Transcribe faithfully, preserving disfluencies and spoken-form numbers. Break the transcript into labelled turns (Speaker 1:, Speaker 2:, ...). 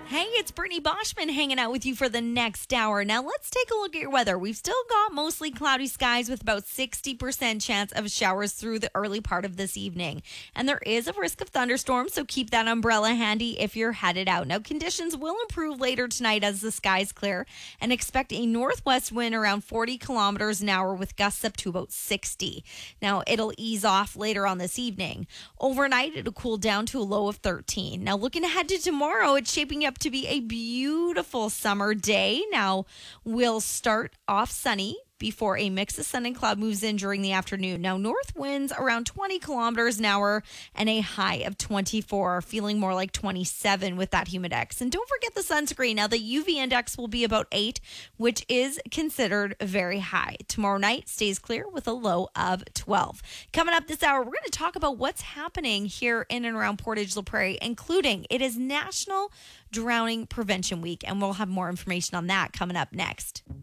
Speaker 1: Hey, it's Brittany Boschman hanging out with you for the next hour. Now, let's take a look at your weather. We've still got mostly cloudy skies with about sixty percent chance of showers through the early part of this evening. And there is a risk of thunderstorms, so keep that umbrella handy if you're headed out. Now, conditions will improve later tonight as the skies clear, and expect a northwest wind around forty kilometers an hour with gusts up to about sixty. Now, it'll ease off later on this evening. Overnight, it'll cool down to a low of thirteen. Now, looking ahead to tomorrow, it's shaping up to be a beautiful summer day. Now, we'll start off sunny before a mix of sun and cloud moves in during the afternoon. Now, north winds around twenty kilometers an hour and a high of twenty-four, feeling more like twenty-seven with that humidex. And don't forget the sunscreen. Now, the U V index will be about eight, which is considered very high. Tomorrow night stays clear with a low of twelve. Coming up this hour, we're going to talk about what's happening here in and around Portage La Prairie, including it is National Drowning Prevention Week, and we'll have more information on that coming up next.